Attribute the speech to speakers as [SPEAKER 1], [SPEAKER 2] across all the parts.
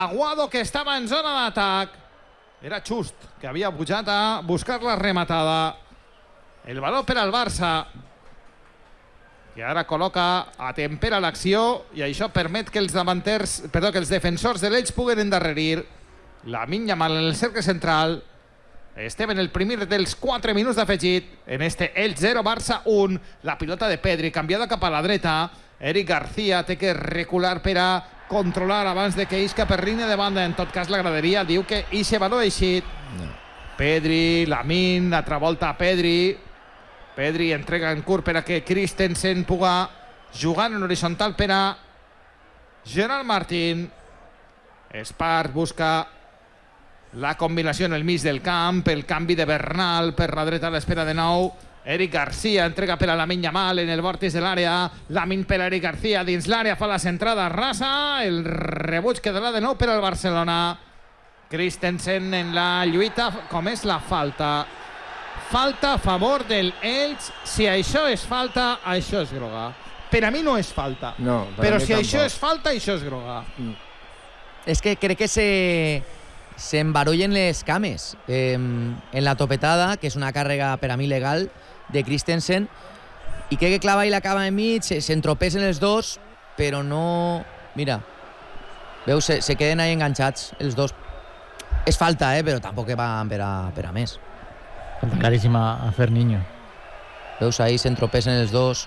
[SPEAKER 1] Aguado, que estava en zona d'atac. Era Just, que havia pujat a buscar la rematada. El valor per al Barça, que ara col·loca, atempera l'acció, i això permet que els defensors de l'Elx puguen endarrerir. Lamine Yamal en el cercle central. Estem en el primer dels 4 minuts d'afegit en este Elx 0, Barça 1. La pilota de Pedri, canviada cap a la dreta. Eric García té que recular per a controlar abans de que isca per línia de banda. En tot cas, la graderia diu que ixe valor eixit. Pedri, Lamine, altra volta a Pedri. Pedri entrega en curt per a que Christensen puga jugar en horitzontal per a Gerard Martín. Espart busca la combinació en el mig del camp, el canvi de Bernal per la dreta a l'espera de nou. Eric García entrega per a Lamine Yamal en el vòrtex de l'àrea. Lamine per a Eric García dins l'àrea, fa la centrada rasa. El rebuig quedarà de nou per al Barcelona. Christensen en la lluita. Com és la falta? Falta a favor del Elx. Si això és falta, això és groga. Per a mi no és falta.
[SPEAKER 2] No,
[SPEAKER 1] però si això és falta, això és groga.
[SPEAKER 3] És que crec que se embarullen les cames en la topetada, que és una càrrega per a mi legal de Christensen, i crec que clava i l'acaba enmig, s'entropesen els dos, però no... Mira, veus, se queden ahí enganxats els dos. És falta, però tampoc que van per a més.
[SPEAKER 4] Falta claríssima a Ferniño.
[SPEAKER 3] Veus, ahí s'entropesen els dos.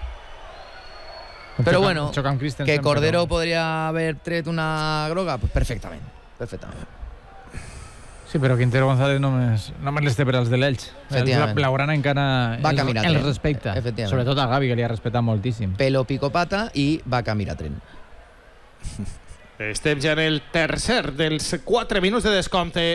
[SPEAKER 3] Però bueno, que Cordero podria haver tret una groga, pues perfectament.
[SPEAKER 4] Sí, però Quintero González només les té per als de l'Elx. Blaugrana encara el respecta. Sobretot a Gavi, que li ha respetat moltíssim.
[SPEAKER 3] Pelo picopata i va caminar tren.
[SPEAKER 1] Estem ja en el tercer dels 4 minuts de descompte.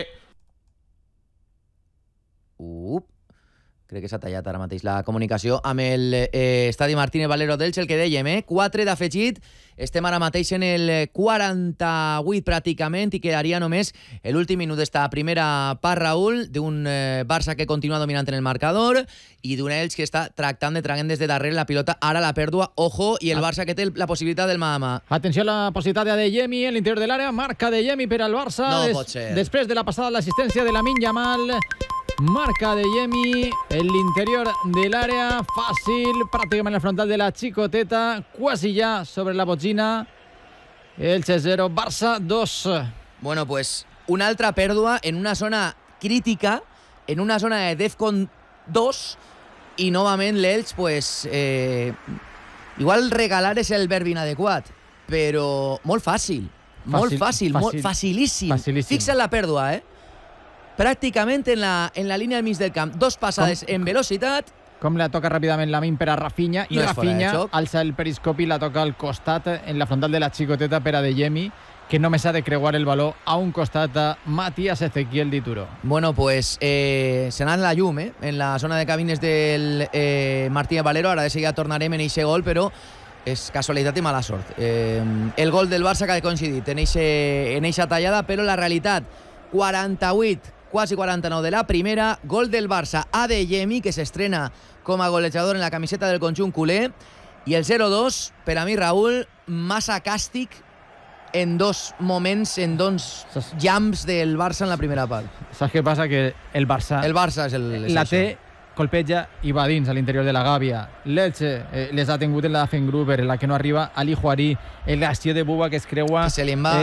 [SPEAKER 3] Crec que s'ha tallat ara mateix la comunicació amb l'estadi Martínez Valero d'Elx, el que dèiem, 4 d'afegit. Estem ara mateix en el 48 pràcticament i quedaria només l'últim minut d'esta primera part, Raül, d'un Barça que continua dominant en el marcador i d'un Elx que està tractant de traguent des de darrere la pilota. Ara la pèrdua, ojo, i el Barça que té la possibilitat del mà a mà.
[SPEAKER 4] Atenció a la possibilitat de Adeyemi en l'interior de l'àrea. Marca Adeyemi per al Barça.
[SPEAKER 3] No pot ser.
[SPEAKER 4] Després de la passada de l'assistència de Lamine Yamal. Marca Adeyemi en l'interior de l'àrea, fàcil, pràcticament al frontal de la xicoteta, quasi ja sobre la botzina. Elx 0, Barça 2.
[SPEAKER 3] Bueno, pues una altra pèrdua en una zona crítica, en una zona de Defcon 2, i novament l'Elx, pues, igual regalar és el verb inadequat, però molt fàcil, facilíssim. Fixa't la pèrdua, pràcticament en la línia del mig del camp. 2 passades en velocitat.
[SPEAKER 4] Com la toca ràpidament Lamine per a Rafinha, i Rafinha alça el periscopi i la toca al costat, en la frontal de la xicoteta per a Adeyemi, que només ha de creuar el valor a un costat a Matías Ezequiel Dituro.
[SPEAKER 3] Bueno, pues se n'ha la llum, en la zona de cabines del Martínez Valero. Ara de seguida tornarem en eixe gol, però és casualitat i mala sort. El gol del Barça que ha coincidit en eixa tallada, però la realitat, 48, quasi 49 de la primera, gol del Barça, Adeyemi, que s'estrena com a golejador en la camiseta del conjunt culer, i el 0-2, per a mi, Raül, massa càstig en 2 moments, en 2 jams del Barça en la primera part.
[SPEAKER 4] Saps què passa? Que el Barça
[SPEAKER 3] és
[SPEAKER 4] la té, colpeja i va dins a l'interior de la gàbia. L'Elche les ha tingut en la Fengruber, en la que no arriba Ali Juarí, en l'acció de Buba que es creua
[SPEAKER 3] que se li en va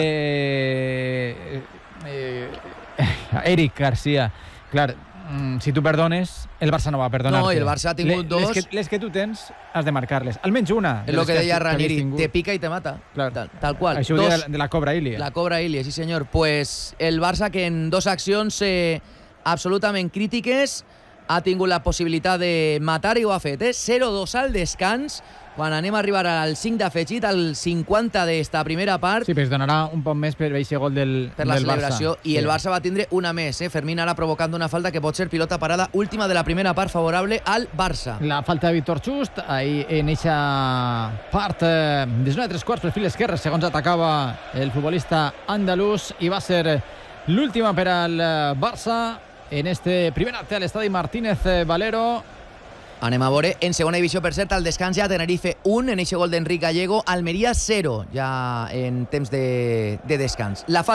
[SPEAKER 4] Eric García. Clar, si tu perdones, el Barça no va perdonar-te.
[SPEAKER 3] No, i el Barça ha tingut 2.
[SPEAKER 4] Les que tu tens, has de marcar-les. Almenys una.
[SPEAKER 3] És el que deia Ranieri, te pica i te mata.
[SPEAKER 4] Clar.
[SPEAKER 3] Tal qual.
[SPEAKER 4] Això ho deia de la Cobra Ilia.
[SPEAKER 3] La Cobra Ilia, sí senyor. Pues el Barça, que en 2 accions absolutament crítiques ha tingut la possibilitat de matar i ho ha fet. 0-2 al descans, quan anem a arribar al 5 d'afegit, al 50 d'esta primera part.
[SPEAKER 4] Sí, però es donarà un poc més per aquest gol del Barça.
[SPEAKER 3] Per la celebració. I el Barça va tindre una més. Fermín ara provocant una falta que pot ser pilota parada última de la primera part favorable al Barça.
[SPEAKER 4] La falta de Víctor Just, ahí en eixa part, des d'una 3/4 per fil esquerre, segons atacava el futbolista andalús, i va ser l'última per al Barça en este primer acte a l'estadi Martínez Valero.
[SPEAKER 3] Anem a veure, en segona divisió, per cert, al descans ja Tenerife 1, en eixe gol d'Enric Gallego, Almeria 0, ja en temps de descans. La